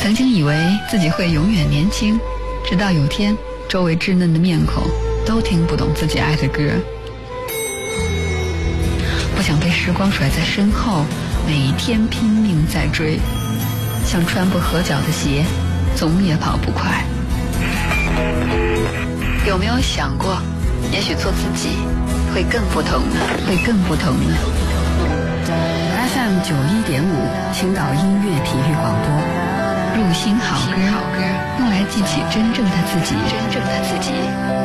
曾经以为自己会永远年轻，直到有天周围稚嫩的面孔都听不懂自己爱的歌。不想被时光甩在身后，每天拼命在追，像穿不合脚的鞋，总也跑不快。有没有想过，也许做自己会更不同呢？FM 91.5，青岛音乐体育广播，入心好歌，用来记起真正的自己。